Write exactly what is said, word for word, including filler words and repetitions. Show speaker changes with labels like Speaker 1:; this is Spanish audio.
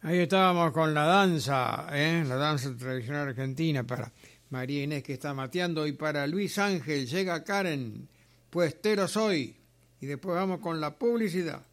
Speaker 1: Ahí estábamos con la danza, ¿eh? La danza tradicional argentina para María Inés que está mateando y para Luis Ángel llega Karen, puestero soy. Y después vamos con la publicidad.